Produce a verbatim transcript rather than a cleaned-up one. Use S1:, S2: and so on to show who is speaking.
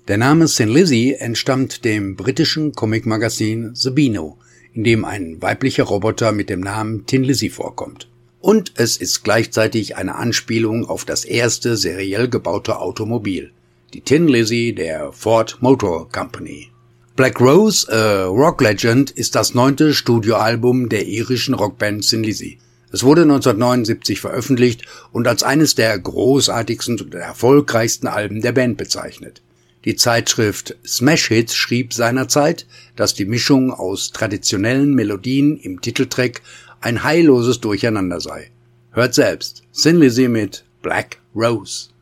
S1: Der Name Thin Lizzy entstammt dem britischen Comic-Magazin The Beano, in dem ein weiblicher Roboter mit dem Namen Thin Lizzy vorkommt. Und es ist gleichzeitig eine Anspielung auf das erste seriell gebaute Automobil, die Thin Lizzy der Ford Motor Company. Black Rose, a Rock Legend, ist das neunte Studioalbum der irischen Rockband Thin Lizzy. Es wurde neunzehnhundertneunundsiebzig veröffentlicht und als eines der großartigsten und erfolgreichsten Alben der Band bezeichnet. Die Zeitschrift Smash Hits schrieb seinerzeit, dass die Mischung aus traditionellen Melodien im Titeltrack ein heilloses Durcheinander sei. Hört selbst, Thin Lizzy mit Black Rose.